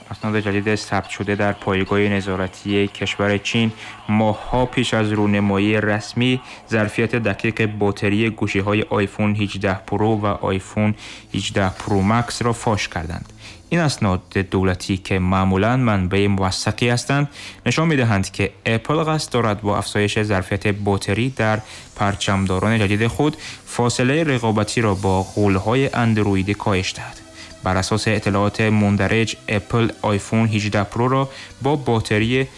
اسناد جدید ثبت شده در پایگاه نظارتی کشور چین ماه‌ها پیش از رونمایی رسمی ظرفیت دقیق باتری گوشی‌های آیفون 18 پرو و آیفون 18 پرو مکس را فاش کردند. این اسناد دولتی که معمولاً منبع موثقی هستند نشان می‌دهند که اپل قصد دارد با افزایش ظرفیت باتری در پرچمداران جدید خود فاصله رقابتی را با غول‌های اندرویدی کاهش دهد. بر اساس اطلاعات مندرج اپل آیفون 18 پرو را با باتری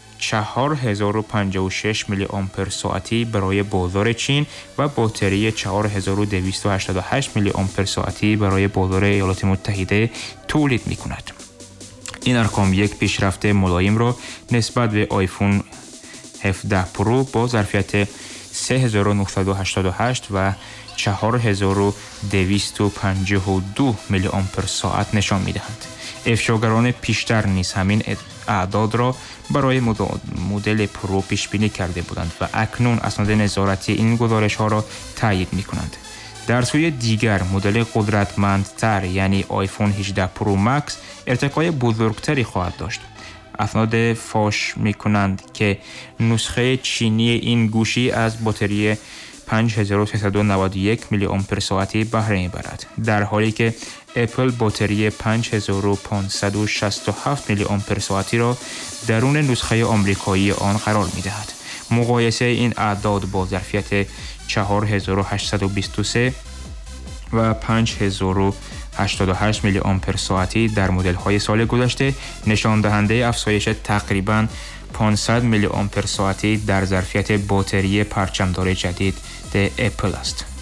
4056 میلی آمپر ساعتی برای بازار چین و باتری 4288 میلی آمپر ساعتی برای بازار ایالات متحده تولید می کند. این ارقام یک پیشرفت ملایم را نسبت به آیفون 17 پرو با ظرفیت 3988 و 4252 میلی آمپر ساعت نشان می دهند. افشاگران پیشتر نیز همین اعداد را برای مدل پرو پیش بینی کرده بودند و اکنون اسناد نظارتی این گزارش ها را تایید می کنند. در سوی دیگر مدل قدرتمندتر یعنی آیفون 18 پرو مکس ارتقای بزرگتری خواهد داشت. اسناد فاش می کنند که نسخه چینی این گوشی از باتری 5391 میلی آمپر ساعتی بهره میبرد، در حالی که اپل باتری 5567 میلی آمپر ساعتی را درون نسخه آمریکایی آن قرار میدهد. مقایسه این اعداد با ظرفیت 4823 و 5088 میلی آمپر ساعتی در مدل های سال گذشته نشان دهنده افزایش تقریباً 500 میلی آمپر ساعتی در ظرفیت باتری پرچمدار جدید اپل است.